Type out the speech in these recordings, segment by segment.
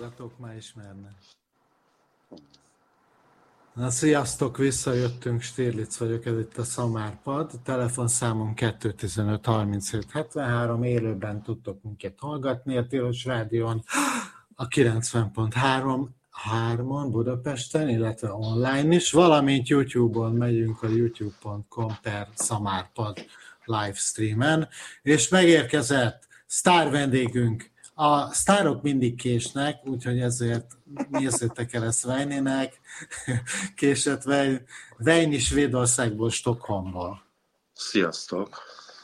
hallgatók már ismernek. Na, sziasztok, visszajöttünk, Stirlitz vagyok, ez itt a Szamárpad. A telefonszámom 215 37 73, élőben tudtok minket hallgatni a Tilos Rádión, a 90.3-on Budapesten, illetve online is, valamint YouTube-on megyünk a youtube.com/Szamárpad livestreamen, és megérkezett sztár vendégünk. A sztárok mindig késnek, úgyhogy ezért nézzétek el ezt Vejninek. Késett Vejni Svédországból, Stockholmból. Sziasztok!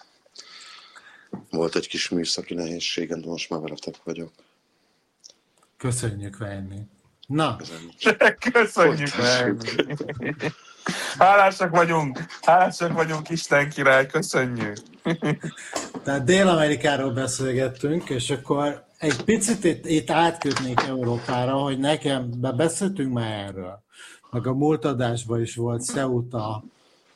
Volt egy kis műszaki nehézségem, de most már veletek vagyok. Köszönjük, Vejni. Na! Köszönjük, Vejni! Hálásak vagyunk, Isten király, köszönjük! Tehát Dél-Amerikáról beszélgettünk, és akkor egy picit itt átkötnék Európára, hogy nekem, beszéltünk már erről, meg a múlt adásban is volt Ceuta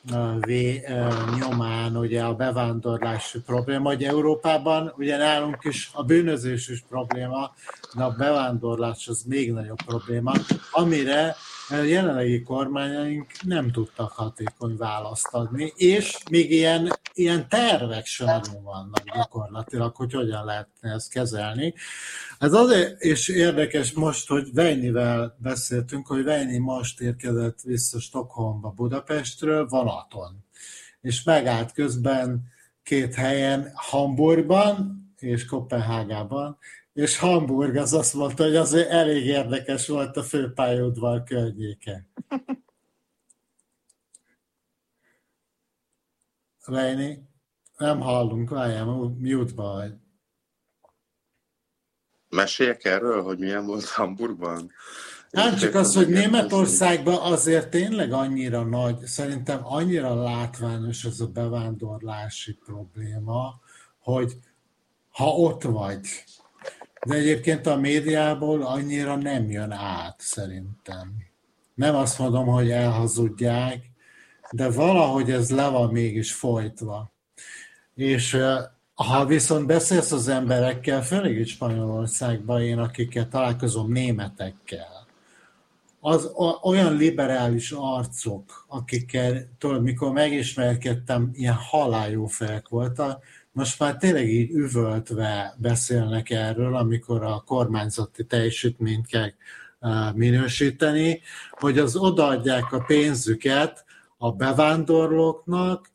nyomán ugye a bevándorlási probléma, hogy Európában ugye nálunk is a bűnözés is probléma, de a bevándorlás az még nagyobb probléma, amire a jelenlegi kormányaink nem tudtak hatékony választ adni, és még ilyen tervek sem nagyon vannak gyakorlatilag, hogy hogyan lehetne ezt kezelni. Ez azért is érdekes most, hogy Vejnivel beszéltünk, hogy Vejni most érkezett vissza Stockholmba Budapestről vonaton, és megállt közben két helyen, Hamburgban és Koppenhágában, és Hamburg az azt mondta, hogy azért elég érdekes volt a főpályaudvar környéke. Vejni, nem hallunk, várjál, mute-ba vagy. Meséljek erről, hogy milyen volt Hamburgban? Nem csak az, hogy Németországban azért tényleg annyira nagy, szerintem annyira látványos ez a bevándorlási probléma, hogy ha ott vagy, de egyébként a médiából annyira nem jön át, szerintem. Nem azt mondom, hogy elhazudják, de valahogy ez le van mégis folytva. És ha viszont beszélsz az emberekkel, főleg itt Spanyolországban, én akikkel találkozom, németekkel, az olyan liberális arcok, akikkel, tudod, mikor megismerkedtem, ilyen halálljó fejek voltak, most már tényleg így üvöltve beszélnek erről, amikor a kormányzati teljesítményt kell minősíteni, hogy az odaadják a pénzüket a bevándorlóknak,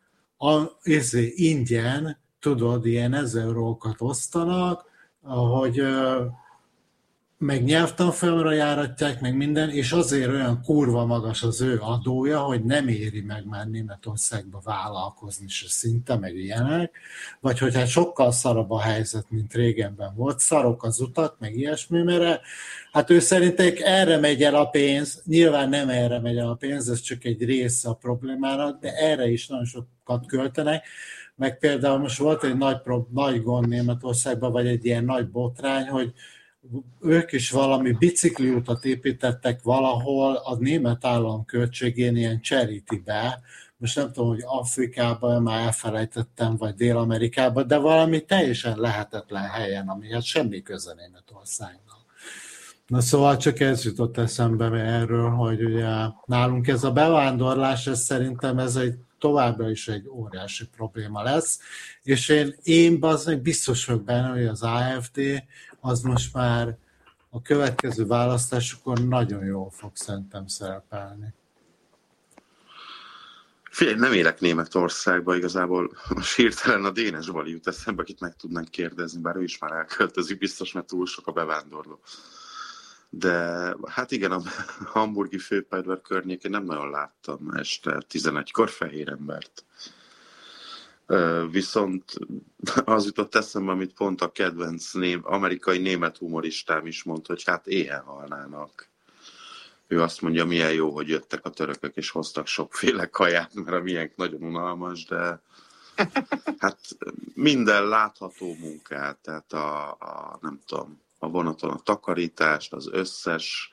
ingyen, tudod, ilyen 1000 eurókat osztanak, hogy meg nyelvtanfolyamra járatják, meg minden, és azért olyan kurva magas az ő adója, hogy nem éri meg már Németországba vállalkozni se szinte, meg ilyenek, vagy hogy hát sokkal szarabb a helyzet, mint régenben volt, szarok az utak, meg ilyesmi, mert hát ő szerintek erre megy el a pénz, nyilván nem erre megy el a pénz, ez csak egy része a problémának, de erre is nagyon sokat költenek, meg például most volt egy nagy gond Németországban, vagy egy ilyen nagy botrány, hogy ők is valami bicikliutat építettek valahol a német állam költségén ilyen charity-be, most nem tudom, hogy Afrikában, már elfelejtettem, vagy Dél-Amerikában, de valami teljesen lehetetlen helyen, ami hát semmi köze Németországnak. Na szóval csak ez jutott eszembe erről, hogy ugye nálunk ez a bevándorlás, ez szerintem ez továbbra is egy óriási probléma lesz, és én biztos vagyok benne, hogy az AfD az most már a következő választásokon nagyon jól fog szerintem szerepelni. Figyelj, nem élek Németországban, igazából most hirtelen a Dénes Bali jut eszembe, akit meg tudnánk kérdezni, bár ő is már elköltözik, biztos, mert túl sok a bevándorló. De hát igen, a hamburgi főpályaudvar környékén nem nagyon láttam este 11-kor fehér embert. Viszont az jutott eszembe, amit pont a kedvenc amerikai német humoristám is mondta, hogy hát éhen halnának. Ő azt mondja, milyen jó, hogy jöttek a törökök és hoztak sokféle kaját, mert a miénk nagyon unalmas, de hát minden látható munkát, tehát nem tudom, a vonaton a takarítást, az összes